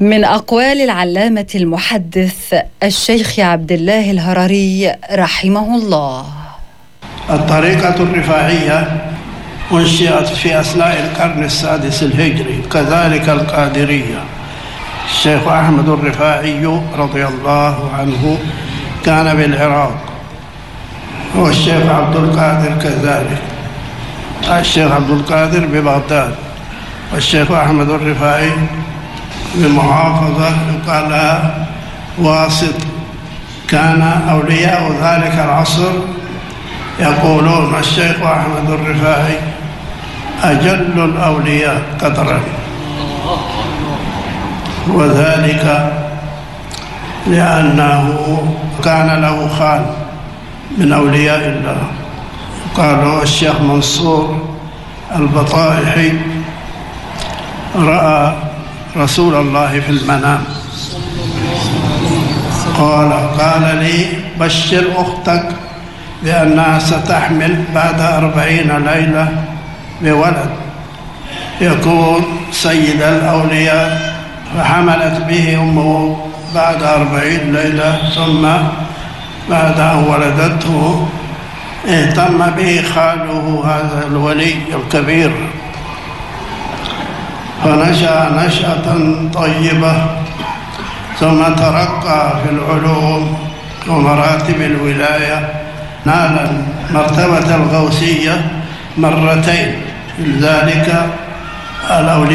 من أقوال العلامة المحدث الشيخ عبد الله الهرري رحمه الله: الطريقة الرفاعية أنشئت في أثناء القرن السادس الهجري، كذلك القادرية. الشيخ أحمد الرفاعي رضي الله عنه كان بالعراق، والشيخ عبد القادر كذلك. الشيخ عبد القادر ببغداد، والشيخ أحمد الرفاعي بمحافظة يقال لها واسط. كان أولياء ذلك العصر يقولون الشيخ أحمد الرفاعي أجل الأولياء قدرا، وذلك لأنه كان له خال من أولياء الله، قالوا الشيخ منصور البطائحي رأى رسول الله في المنام، قال لي بشر أختك بأنها ستحمل بعد 40 ليلة بولد يكون سيد الأولياء. فحملت به أمه بعد 40 ليلة، ثم بعد أن ولدته اهتم به خاله هذا الولي الكبير، فنشأ نشأة طيبة، ثم ترقى في العلوم ومراتب الولاية، نال مرتبة الغوثية مرتين، ذلك الأولياء